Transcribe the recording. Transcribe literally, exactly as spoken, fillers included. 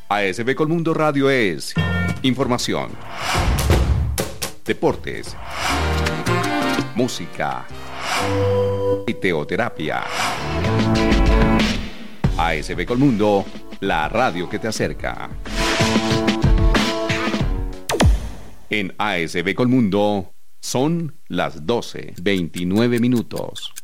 A S B Colmundo Radio es información, deportes, música y teoterapia. A S B Colmundo, la radio que te acerca. En A S B Colmundo son las doce, veintinueve minutos.